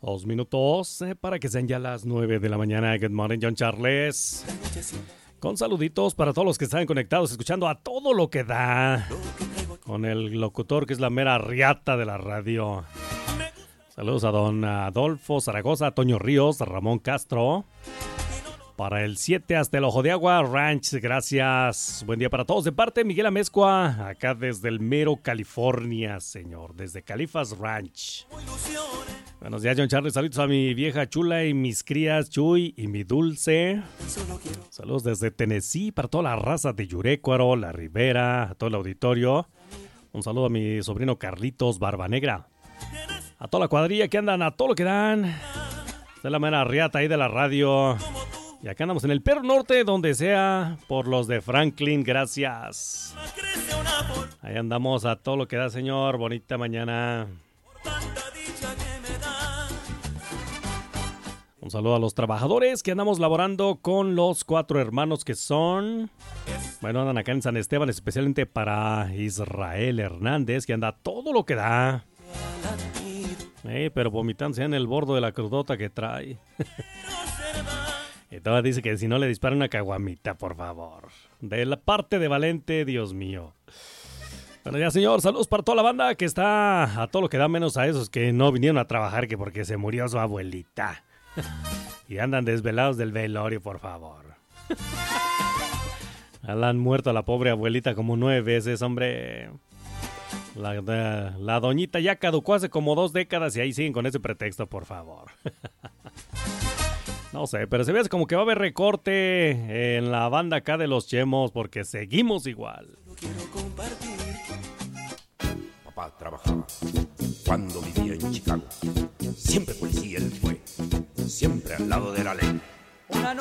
2 minutos para que sean ya las 9 de la mañana. Good morning, John Charles. Con saluditos para todos los que están conectados, escuchando a todo lo que da. Con el locutor que es la mera riata de la radio. Saludos a don Adolfo Zaragoza, a Toño Ríos, a Ramón Castro. Para el 7 hasta el Ojo de Agua Ranch, gracias. Buen día para todos. De parte de Miguel Amezcua, acá desde el mero California, señor. Desde Califas Ranch. Buenos días, John Charles. Saludos a mi vieja chula y mis crías Chuy y mi dulce. Saludos desde Tennessee para toda la raza de Yurécuaro, La Ribera, a todo el auditorio. Un saludo a mi sobrino Carlitos Barbanegra. A toda la cuadrilla que andan a todo lo que dan. De la mera riata ahí de la radio. Y acá andamos en el Perro Norte, donde sea, por los de Franklin, gracias. Ahí andamos a todo lo que da, señor. Bonita mañana. Un saludo a los trabajadores que andamos laborando con los 4 hermanos que son... Bueno, andan acá en San Esteban, especialmente para Israel Hernández, que anda a todo lo que da. Pero vomitándose en el bordo de la crudota que trae. Y todavía dice que si no le dispara una caguamita, por favor. De la parte de Valente, Dios mío. Bueno, ya, señor, saludos para toda la banda que está a todo lo que da, menos a esos que no vinieron a trabajar, que porque se murió su abuelita. Y andan desvelados del velorio, por favor. Le han muerto a la pobre abuelita como 9 veces, hombre. La doñita ya caducó hace como 2 décadas y ahí siguen con ese pretexto, por favor. No sé, pero se ve como que va a haber recorte en la banda acá de los Chemos porque seguimos igual. Papá trabajaba cuando vivía en Chicago. Siempre policía él fue, siempre al lado de la ley.